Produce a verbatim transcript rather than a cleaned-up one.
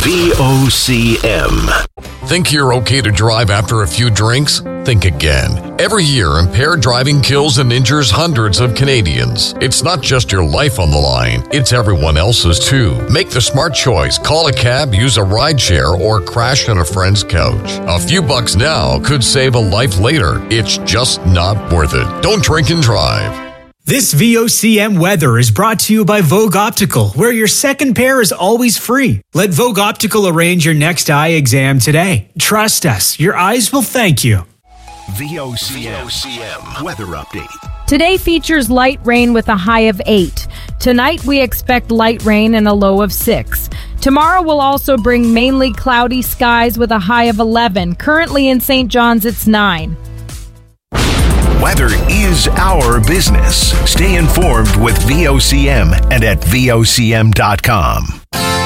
V O C M. Think you're okay to drive after a few drinks? Think again. Every year, impaired driving kills and injures hundreds of Canadians. It's not just your life on the line, it's everyone else's too. Make the smart choice. Call a cab, use a rideshare, or crash on a friend's couch. A few bucks now could save a life later. It's just not worth it. Don't drink and drive. This V O C M weather is brought to you by Vogue Optical, where your second pair is always free. Let Vogue Optical arrange your next eye exam today. Trust us, your eyes will thank you. V O C M weather update. Today features light rain with a high of eight. Tonight we expect light rain and a low of six. Tomorrow will also bring mainly cloudy skies with a high of eleven. Currently in Saint John's it's nine. Weather is our business. Stay informed with V O C M and at V O C M dot com.